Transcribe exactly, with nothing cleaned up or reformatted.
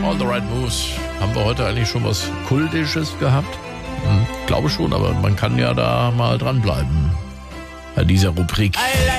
All the right moves. Haben wir heute eigentlich schon was Kultisches gehabt? Hm, glaube schon, aber man kann ja da mal dranbleiben bei dieser Rubrik.